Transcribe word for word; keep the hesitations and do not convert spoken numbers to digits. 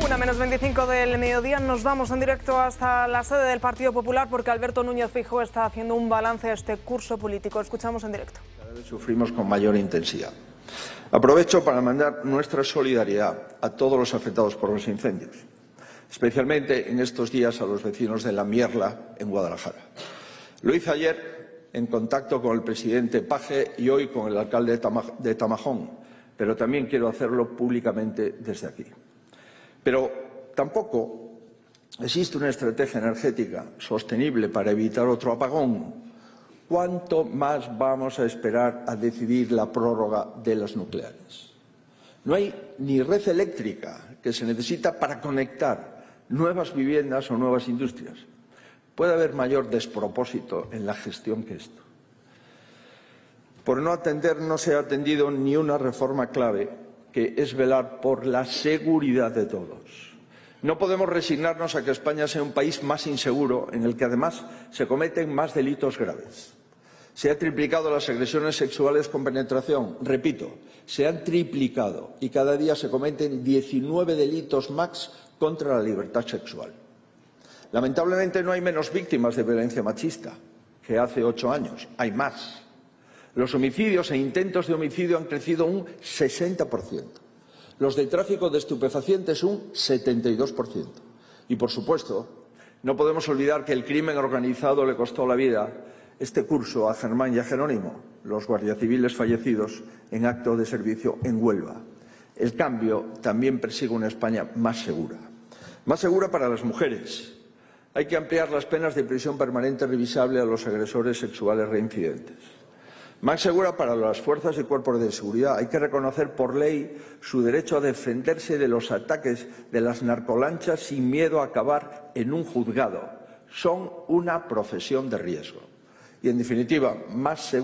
Una menos veinticinco del mediodía, nos vamos en directo hasta la sede del Partido Popular porque Alberto Núñez Feijóo está haciendo un balance a este curso político. Escuchamos en directo. Cada vez sufrimos con mayor intensidad. Aprovecho para mandar nuestra solidaridad a todos los afectados por los incendios, especialmente en estos días a los vecinos de La Mierla, en Guadalajara. Lo hice ayer en contacto con el presidente Paje y hoy con el alcalde de Tamajón, pero también quiero hacerlo públicamente desde aquí. Pero tampoco existe una estrategia energética sostenible para evitar otro apagón. ¿Cuánto más vamos a esperar a decidir la prórroga de las nucleares? No hay ni red eléctrica que se necesita para conectar nuevas viviendas o nuevas industrias. Puede haber mayor despropósito en la gestión que esto. Por no atender, no se ha atendido ni una reforma clave, que es velar por la seguridad de todos. No podemos resignarnos a que España sea un país más inseguro, en el que además se cometen más delitos graves. Se han triplicado las agresiones sexuales con penetración, repito, se han triplicado y cada día se cometen diecinueve delitos más contra la libertad sexual. Lamentablemente no hay menos víctimas de violencia machista que hace ocho años, hay más. Los homicidios e intentos de homicidio han crecido un sesenta por ciento. Los de tráfico de estupefacientes un setenta y dos por ciento. Y, por supuesto, no podemos olvidar que el crimen organizado le costó la vida este curso a Germán y a Jerónimo, los guardias civiles fallecidos en acto de servicio en Huelva. El cambio también persigue una España más segura. Más segura para las mujeres. Hay que ampliar las penas de prisión permanente revisable a los agresores sexuales reincidentes. Más segura para las fuerzas y cuerpos de seguridad. Hay que reconocer por ley su derecho a defenderse de los ataques de las narcolanchas sin miedo a acabar en un juzgado. Son una profesión de riesgo. Y, en definitiva, más segura